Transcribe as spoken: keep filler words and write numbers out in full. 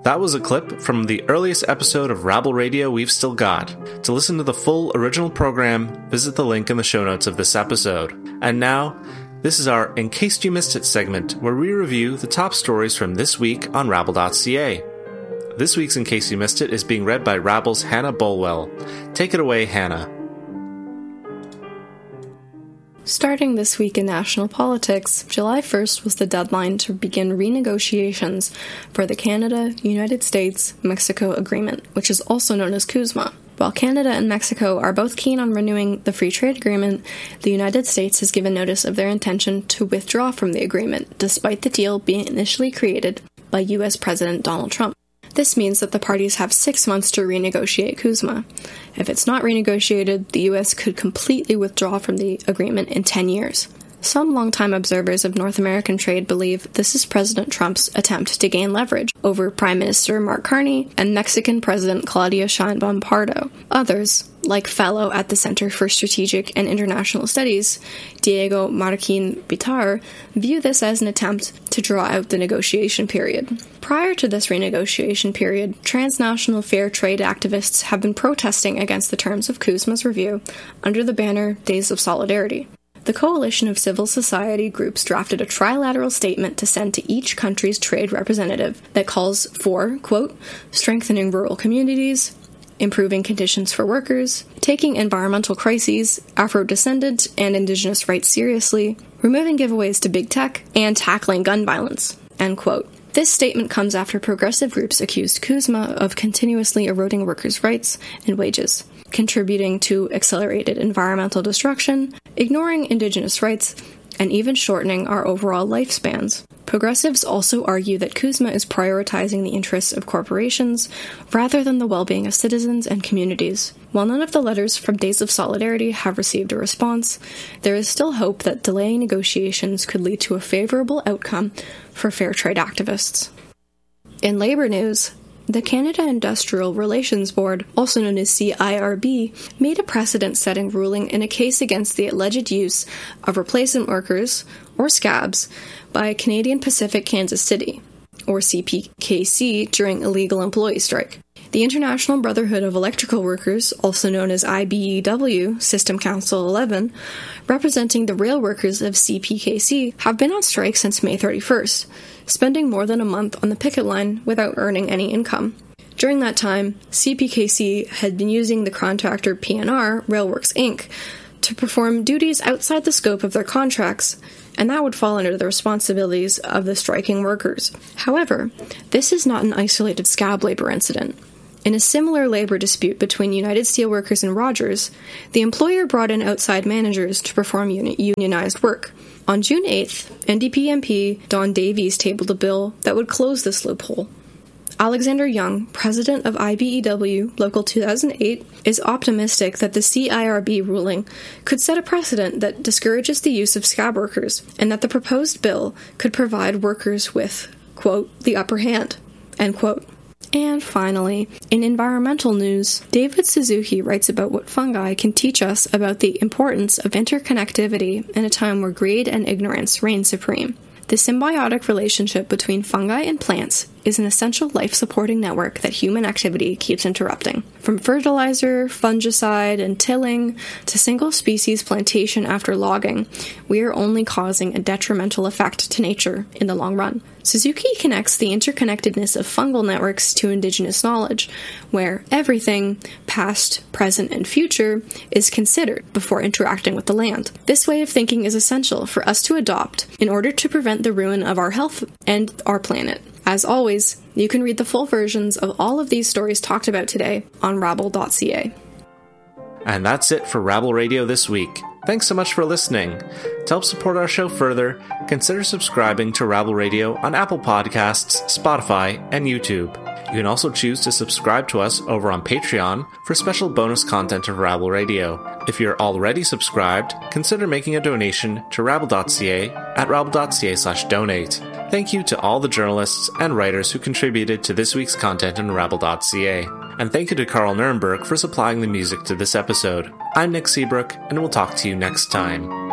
That was a clip from the earliest episode of Rabble Radio we've still got. To listen to the full original program, visit the link in the show notes of this episode. And now, this is our In Case You Missed It segment, where we review the top stories from this week on Rabble dot c a. This week's In Case You Missed It is being read by Rabble's Hannah Bulwell. Take it away, Hannah. Starting this week in national politics, July first was the deadline to begin renegotiations for the Canada-United States-Mexico Agreement, which is also known as CUSMA. While Canada and Mexico are both keen on renewing the free trade agreement, the United States has given notice of their intention to withdraw from the agreement, despite the deal being initially created by U S President Donald Trump. This means that the parties have six months to renegotiate CUSMA. If it's not renegotiated, the U S could completely withdraw from the agreement in ten years. Some longtime observers of North American trade believe this is President Trump's attempt to gain leverage over Prime Minister Mark Carney and Mexican President Claudia Sheinbaum Pardo. Others, like fellow at the Center for Strategic and International Studies, Diego Martín Bitar, view this as an attempt to draw out the negotiation period. Prior to this renegotiation period, transnational fair trade activists have been protesting against the terms of CUSMA's review under the banner Days of Solidarity. The coalition of civil society groups drafted a trilateral statement to send to each country's trade representative that calls for, quote, strengthening rural communities, improving conditions for workers, taking environmental crises, Afro-descendant and Indigenous rights seriously, removing giveaways to big tech, and tackling gun violence, end quote. This statement comes after progressive groups accused CUSMA of continuously eroding workers' rights and wages, contributing to accelerated environmental destruction, ignoring Indigenous rights, and even shortening our overall lifespans. Progressives also argue that CUSMA is prioritizing the interests of corporations rather than the well-being of citizens and communities. While none of the letters from Days of Solidarity have received a response, there is still hope that delaying negotiations could lead to a favorable outcome for fair trade activists. In labor news, the Canada Industrial Relations Board, also known as C I R B, made a precedent-setting ruling in a case against the alleged use of replacement workers, or scabs, by Canadian Pacific Kansas City, or C P K C, during a legal employee strike. The International Brotherhood of Electrical Workers, also known as I B E W, System Council eleven, representing the rail workers of C P K C, have been on strike since May thirty-first, spending more than a month on the picket line without earning any income. During that time, C P K C had been using the contractor P N R, Railworks Incorporated, to perform duties outside the scope of their contracts, and that would fall under the responsibilities of the striking workers. However, this is not an isolated scab labor incident. In a similar labor dispute between United Steelworkers and Rogers, the employer brought in outside managers to perform uni- unionized work. On June eighth, N D P M P Don Davies tabled a bill that would close this loophole. Alexander Young, president of I B E W Local two thousand eight, is optimistic that the C I R B ruling could set a precedent that discourages the use of scab workers, and that the proposed bill could provide workers with, quote, the upper hand, end quote. And finally, in environmental news, David Suzuki writes about what fungi can teach us about the importance of interconnectivity in a time where greed and ignorance reign supreme. The symbiotic relationship between fungi and plants is an essential life-supporting network that human activity keeps interrupting. From fertilizer, fungicide, and tilling to single-species plantation after logging, we are only causing a detrimental effect to nature in the long run. Suzuki connects the interconnectedness of fungal networks to indigenous knowledge, where everything, past, present, and future, is considered before interacting with the land. This way of thinking is essential for us to adopt in order to prevent the ruin of our health and our planet. As always, you can read the full versions of all of these stories talked about today on rabble dot c a. And that's it for Rabble Radio this week. Thanks so much for listening. To help support our show further, consider subscribing to Rabble Radio on Apple Podcasts, Spotify, and YouTube. You can also choose to subscribe to us over on Patreon for special bonus content of Rabble Radio. If you're already subscribed, consider making a donation to rabble dot c a at rabble dot c a slash donate. Thank you to all the journalists and writers who contributed to this week's content on rabble dot c a. And thank you to Carl Nuremberg for supplying the music to this episode. I'm Nick Seabrook, and we'll talk to you next time.